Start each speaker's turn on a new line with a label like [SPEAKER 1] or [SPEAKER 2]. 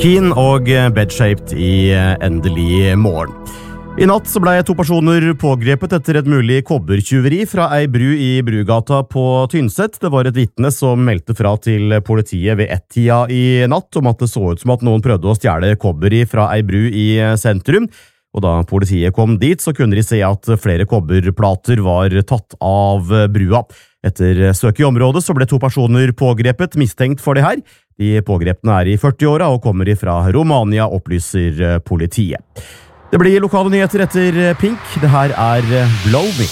[SPEAKER 1] Keen og Bed-Shaped i Endelig morgen. I natt så ble 2 personer pågrepet etter et mulig kobbertyveri fra ei bru i Brugata på Tynset. Det var et vitne som meldte fra til politiet ved 1-tida i natt om at det så ut som at noen prøvde å stjele kobber fra ei bru i sentrum. Og da politiet kom dit, så kunne de se at flere kobberplater var tatt av brua. Etter søk i området så ble 2 personer pågrepet, mistenkt for det her. De pågrepne er i 40-åra og kommer fra Romania, opplyser politiet. Det blir lokale nyheter etter Pink. Det her er Blow Me.